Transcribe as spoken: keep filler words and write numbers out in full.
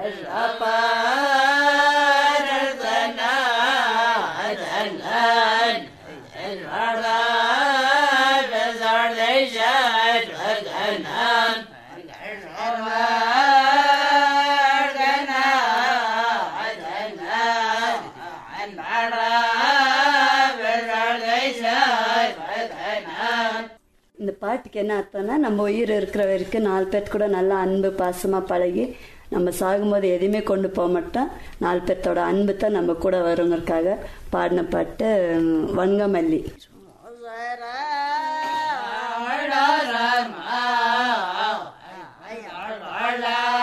இந்த பாட்டுக்கு என்ன அர்த்தம்னா, நம்ம உயிர் இருக்கிற வரைக்கும் நாலு பேர்த்து கூட நல்லா அன்பு பாசமாக பழகி நம்ம சாகும்போது எதுவுமே கொண்டு போக மாட்டோம். நாலு பேர்த்தோட அன்பு தான் நம்ம கூட வருங்கிறதுக்காக பாடின பாட்டு வங்கமல்லி.